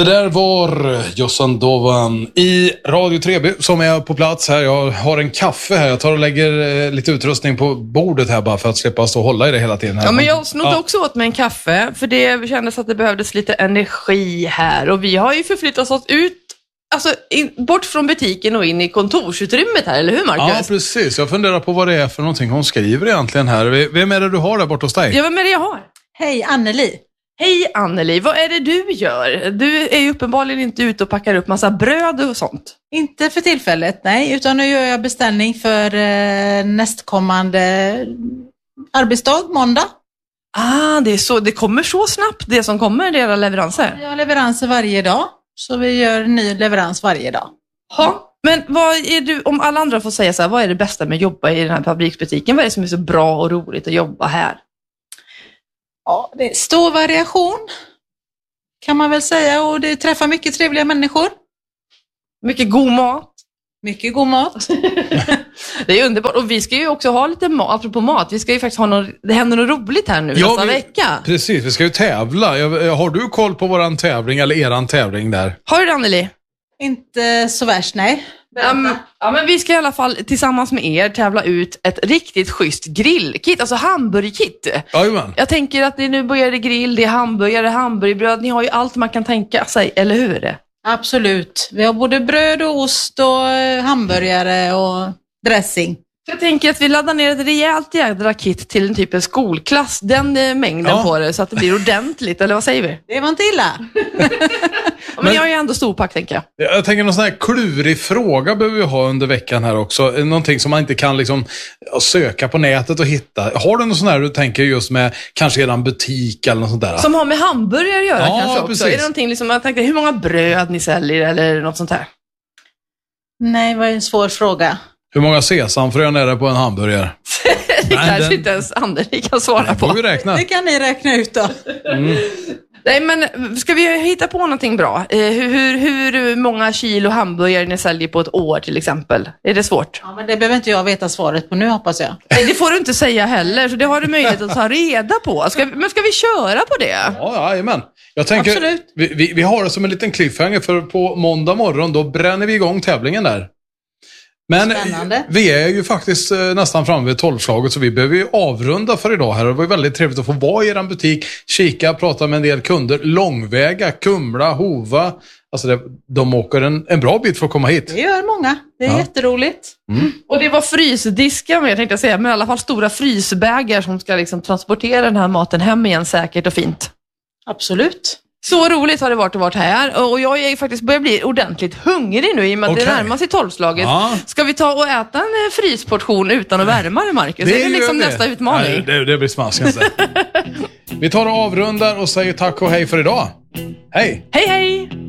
Det där var Jossan Dovan i Radio Treby som är på plats här. Jag har en kaffe här. Jag tar och lägger lite utrustning på bordet här bara för att slippa stå och hålla i det hela tiden. Här. Ja, men jag snodde också åt med en kaffe för det kändes att det behövdes lite energi här. Och vi har ju förflyttat oss ut, alltså bort från butiken och in i kontorsutrymmet här, eller hur Marcus? Ja, precis. Jag funderar på vad det är för någonting hon skriver egentligen här. Vem är det du har där borta hos dig? Ja, vem är det jag har? Hej, Anneli. Hej Anneli, vad är det du gör? Du är ju uppenbarligen inte ute och packar upp massa bröd och sånt. Inte för tillfället, nej. Utan nu gör jag beställning för nästkommande arbetsdag, måndag. Det är så, det kommer så snabbt det som kommer, era leveranser? Jag har leveranser varje dag. Så vi gör ny leverans varje dag. Ja, men vad är du, om alla andra får säga så här, vad är det bästa med att jobba i den här fabriksbutiken? Vad är det som är så bra och roligt att jobba här? Ja, det är stor variation kan man väl säga, och det träffar mycket trevliga människor. Mycket god mat. Mycket god mat. Det är underbart, och vi ska ju också ha lite mat, apropå mat, vi ska ju faktiskt ha det händer något roligt här nu nästa vecka. Precis, vi ska ju tävla. Har du koll på våran tävling eller eran tävling där? Har du det, Anneli? Inte så värst, nej. Ja, men vi ska i alla fall tillsammans med er tävla ut ett riktigt schysst grillkit, alltså hamburgerkit. Jajamän. Jag tänker att det nu börjar det grill, det är hamburgare, hamburgerbröd, ni har ju allt man kan tänka sig, eller hur? Absolut. Vi har både bröd och ost och hamburgare och dressing. Jag tänker att vi laddar ner ett rejält jädra kit till en typ av skolklass, den mängden på det, så att det blir ordentligt, eller vad säger vi? Det var inte illa. Men jag är ändå storpack, tänker jag. Jag tänker någon sån här klurig fråga behöver vi ha under veckan här också. Någonting som man inte kan liksom söka på nätet och hitta. Har du någon sån här du tänker just med kanske eran butik eller något sånt där? Som har med hamburgare att göra kanske också. Precis. Är det någonting liksom, jag tänkte, hur många bröd ni säljer eller något sånt här? Nej, vad är en svår fråga. Hur många sesamfrön är det på en hamburgare? Det kanske inte ens Anneli kan svara på. Får vi räkna. Det kan ni räkna ut då. Nej, men ska vi hitta på någonting bra? Hur många kilo hamburgare ni säljer på ett år till exempel? Är det svårt? Ja, men det behöver inte jag veta svaret på nu, hoppas jag. Nej, det får du inte säga heller, så det har du möjlighet att ta reda på. Men ska vi köra på det? Ja, jajamän. Jag tänker, absolut. Vi har det som en liten cliffhanger, för på måndag morgon då bränner vi igång tävlingen där. Men spännande. Vi är ju faktiskt nästan framme vid 12-slaget, så vi behöver ju avrunda för idag här. Det var ju väldigt trevligt att få vara i er butik, kika, prata med en del kunder. Långväga, Kumla, Hova. Alltså de åker en bra bit för att komma hit. Det gör många. Det är jätteroligt. Och det var frysdiskar med, tänkte jag säga, men i alla fall stora frysbägar som ska liksom transportera den här maten hem igen säkert och fint. Absolut. Så roligt har det varit här, och jag är faktiskt börjar bli ordentligt hungrig nu i och med att det närmar sig 12-slaget. Ja. Ska vi ta och äta en frysportion utan att värma det, Marcus? Det är liksom nästa utmaning. Nej, det blir smaskande. Vi tar och avrundar och säger tack och hej för idag. Hej! Hej, hej!